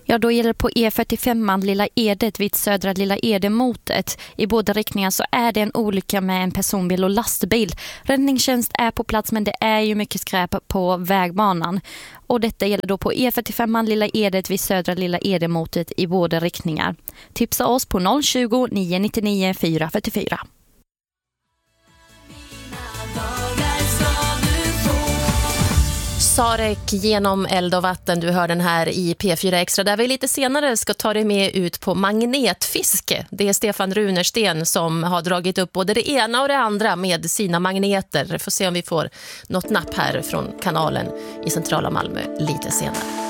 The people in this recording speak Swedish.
Ja, då gäller det på E45 Lilla Edet vid södra Lilla Edemotet. I båda riktningar så är det en olycka med en personbil och lastbil. Räddningstjänst är på plats, men det är ju mycket skräp på vägbanan. Och detta gäller då på E45 Lilla Edet vid södra Lilla Edemotet i båda riktningar. Tipsa oss på 020-999 444. Sarek genom eld och vatten, du hör den här i P4 Extra där vi lite senare ska ta dig med ut på magnetfiske. Det är Stefan Runersten som har dragit upp både det ena och det andra med sina magneter. Får se om vi får något napp här från kanalen i centrala Malmö lite senare.